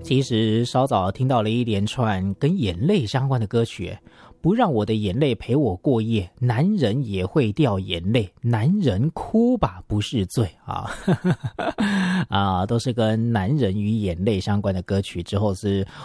其实稍早听到了一连串跟眼泪相关的歌曲，不让我的眼泪陪我过夜，男人也会掉眼泪，男人哭吧不是罪啊。都是跟男人与眼泪相关的歌曲。之后是